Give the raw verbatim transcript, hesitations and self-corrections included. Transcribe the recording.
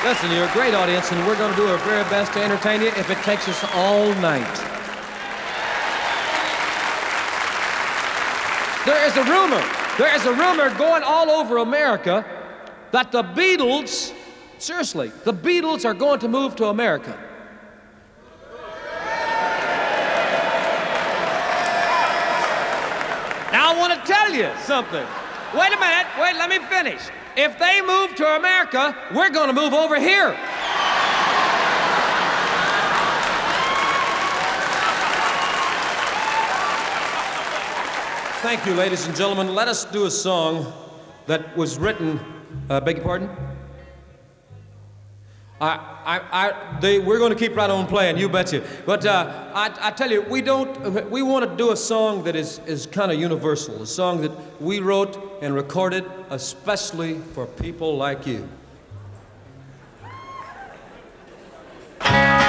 Listen, you're a great audience, and we're going to do our very best to entertain you if it takes us all night. There is a rumor, there is a rumor going all over America that the Beatles, seriously, the Beatles are going to move to America. Now, I want to tell you something. Wait a minute, wait, let me finish. If they move to America, we're going to move over here. Thank you, ladies and gentlemen. Let us do a song that was written, uh, beg your pardon? I, I, I, they, we're going to keep right on playing, you betcha. But uh, I, I tell you, we don't, we want to do a song that is, is kind of universal, a song that we wrote and recorded especially for people like you.